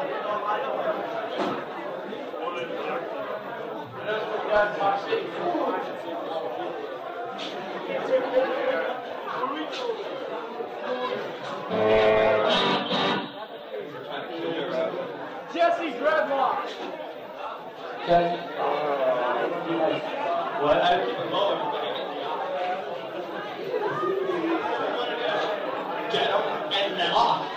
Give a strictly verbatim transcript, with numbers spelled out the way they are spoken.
Jesse Dreadlock. Okay. What? I keep it low. Get up and off.